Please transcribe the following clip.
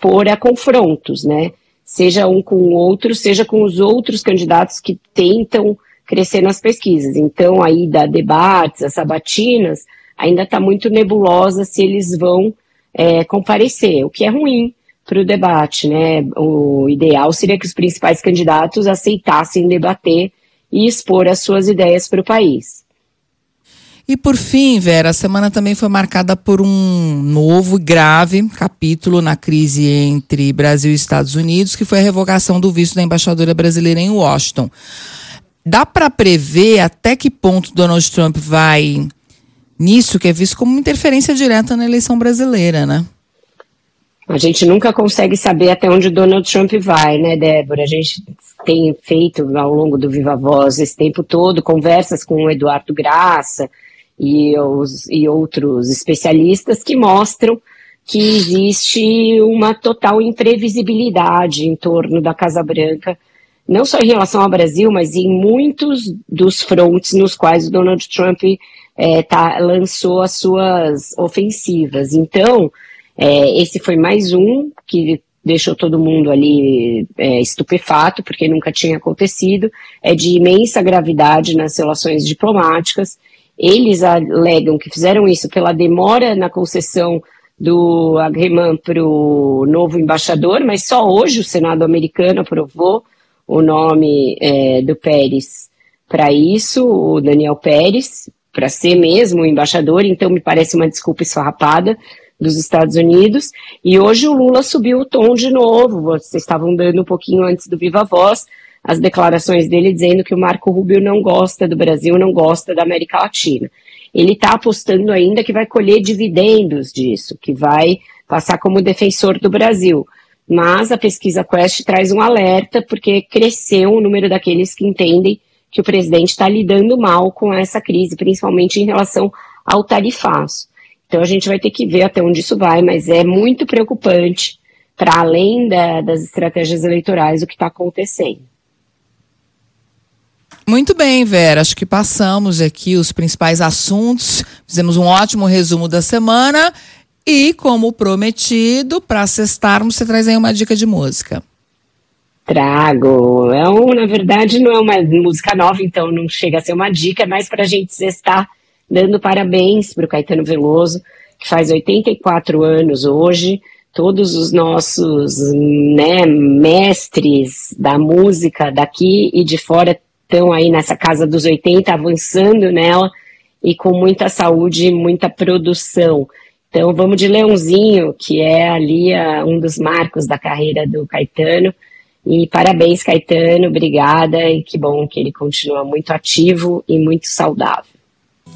expor a confrontos, né? Seja um com o outro, seja com os outros candidatos que tentam crescer nas pesquisas. Então, aí da debates, as sabatinas, ainda está muito nebulosa se eles vão comparecer, o que é ruim para o debate, né? O ideal seria que os principais candidatos aceitassem debater e expor as suas ideias para o país. E por fim, Vera, a semana também foi marcada por um novo e grave capítulo na crise entre Brasil e Estados Unidos, que foi a revogação do visto da embaixadora brasileira em Washington. Dá para prever até que ponto Donald Trump vai nisso, que é visto como uma interferência direta na eleição brasileira, né? A gente nunca consegue saber até onde Donald Trump vai, né, Débora? A gente tem feito ao longo do Viva Voz esse tempo todo conversas com o Eduardo Graça e outros especialistas que mostram que existe uma total imprevisibilidade em torno da Casa Branca, não só em relação ao Brasil, mas em muitos dos frontes nos quais o Donald Trump lançou as suas ofensivas. Então, esse foi mais um que deixou todo mundo ali estupefato, porque nunca tinha acontecido, é de imensa gravidade nas relações diplomáticas. Eles alegam que fizeram isso pela demora na concessão do agreement para o novo embaixador, mas só hoje o Senado americano aprovou o nome do Pérez para isso, o Daniel Pérez, para ser mesmo o embaixador, então me parece uma desculpa esfarrapada dos Estados Unidos, e hoje o Lula subiu o tom de novo. Vocês estavam dando um pouquinho antes do Viva Voz as declarações dele dizendo que o Marco Rubio não gosta do Brasil, não gosta da América Latina. Ele está apostando ainda que vai colher dividendos disso, que vai passar como defensor do Brasil. Mas a pesquisa Quest traz um alerta, porque cresceu o número daqueles que entendem que o presidente está lidando mal com essa crise, principalmente em relação ao tarifaço. Então a gente vai ter que ver até onde isso vai, mas é muito preocupante, para além das estratégias eleitorais, o que está acontecendo. Muito bem, Vera, acho que passamos aqui os principais assuntos, fizemos um ótimo resumo da semana e, como prometido, para sextarmos, você traz aí uma dica de música. Trago. Na verdade, não é uma música nova, então não chega a ser uma dica, mas para a gente sextar dando parabéns para o Caetano Veloso, que faz 84 anos hoje. Todos os nossos mestres da música daqui e de fora estão aí nessa casa dos 80, avançando nela e com muita saúde e muita produção. Então vamos de Leãozinho, que é ali um dos marcos da carreira do Caetano. E parabéns, Caetano, obrigada, e que bom que ele continua muito ativo e muito saudável.